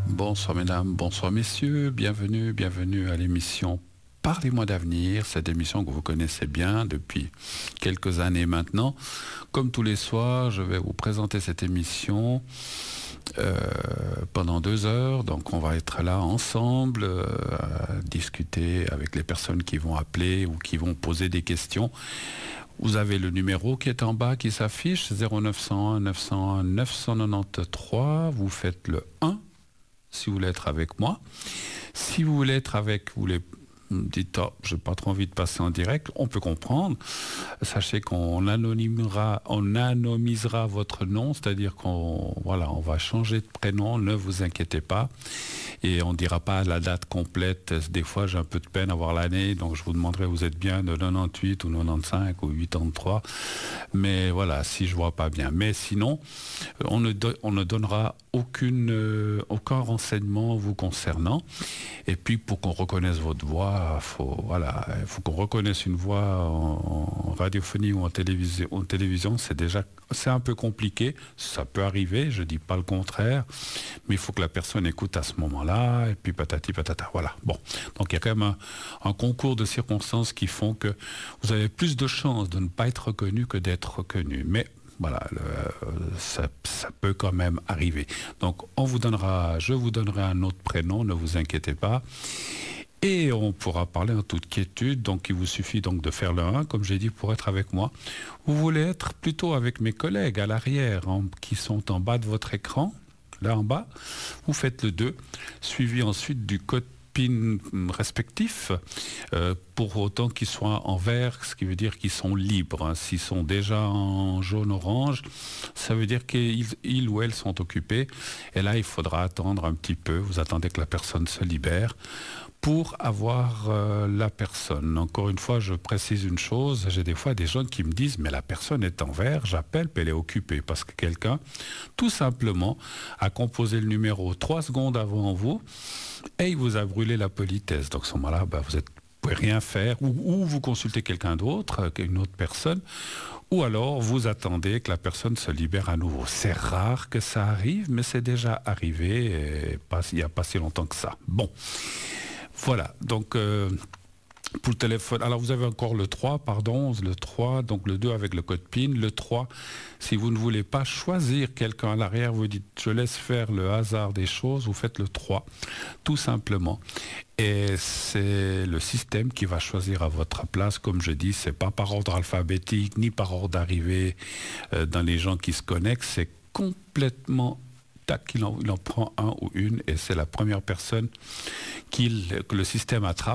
Bonsoir mesdames, bonsoir messieurs, bienvenue à l'émission Parlez-moi d'avenir, cette émission que vous connaissez bien depuis quelques années maintenant. Comme tous les soirs, je vais vous présenter cette émission pendant 2 heures. Donc on va être là ensemble à discuter avec les personnes qui vont appeler ou qui vont poser des questions. Vous avez le numéro qui est en bas, qui s'affiche, 0901 901 993. Vous faites le 1 si vous voulez être avec moi. Si vous voulez être avec, vous voulez dites, oh, je n'ai pas trop envie de passer en direct, on peut comprendre. Sachez qu'on anonymisera votre nom, c'est-à-dire qu'on on va changer de prénom, ne vous inquiétez pas. Et on ne dira pas la date complète. Des fois, j'ai un peu de peine à voir l'année, donc je vous demanderai, vous êtes bien de 98 ou 95 ou 83. Mais voilà, si je ne vois pas bien. Mais sinon, on ne donnera aucun renseignement vous concernant. Et puis, pour qu'on reconnaisse votre voix, il faut qu'on reconnaisse une voix en radiophonie ou en télévision. C'est un peu compliqué. Ça peut arriver, je ne dis pas le contraire, mais il faut que la personne écoute à ce moment-là, et puis patati patata. Voilà. Bon. Donc il y a quand même un concours de circonstances qui font que vous avez plus de chances de ne pas être reconnu que d'être reconnu. Mais voilà, ça peut quand même arriver. Donc je vous donnerai un autre prénom, ne vous inquiétez pas. Et on pourra parler en toute quiétude, donc il vous suffit donc de faire le 1, comme j'ai dit, pour être avec moi. Vous voulez être plutôt avec mes collègues à l'arrière, qui sont en bas de votre écran, là en bas, vous faites le 2, suivi ensuite du code PIN respectif, pour autant qu'ils soient en vert, ce qui veut dire qu'ils sont libres. S'ils sont déjà en jaune-orange, ça veut dire qu'ils ou elles sont occupés. Et là, il faudra attendre un petit peu. Vous attendez que la personne se libère pour avoir la personne. Encore une fois, je précise une chose, j'ai des fois des gens qui me disent « mais la personne est en vert, j'appelle, puis elle est occupée » parce que quelqu'un, tout simplement, a composé le numéro 3 secondes avant vous et il vous a brûlé la politesse. Donc à ce moment-là, vous ne pouvez rien faire, ou vous consultez quelqu'un d'autre, une autre personne, ou alors vous attendez que la personne se libère à nouveau. C'est rare que ça arrive, mais c'est déjà arrivé, il n'y a pas si longtemps que ça. Bon. Voilà, donc pour le téléphone, alors vous avez encore le 3, donc le 2 avec le code PIN, le 3, si vous ne voulez pas choisir quelqu'un à l'arrière, vous dites je laisse faire le hasard des choses, vous faites le 3, tout simplement. Et c'est le système qui va choisir à votre place, comme je dis, c'est pas par ordre alphabétique, ni par ordre d'arrivée dans les gens qui se connectent, c'est complètement il en prend un ou une et c'est la première personne que le système attrape.